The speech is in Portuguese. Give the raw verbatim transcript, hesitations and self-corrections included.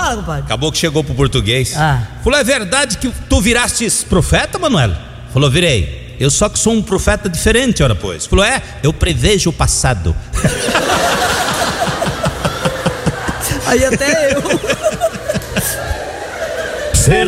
Fala, compadre. Acabou que chegou pro português. Ah. Falou: é verdade que tu virastes profeta, Manuel? Falou: virei. Eu só que sou um profeta diferente, ora pois. Falou: é, eu prevejo o passado. Aí até eu.